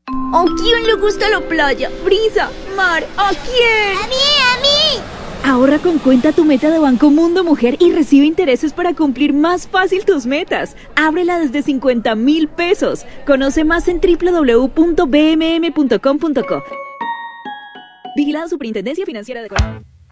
¿A quién le gusta la playa, brisa, mar? ¿A quién? ¡A mí! Ahorra con Cuenta Tu Meta de Banco Mundo Mujer y recibe intereses para cumplir más fácil tus metas. Ábrela desde 50.000 pesos. Conoce más en www.bmm.com.co. Vigilado Superintendencia Financiera de Colombia.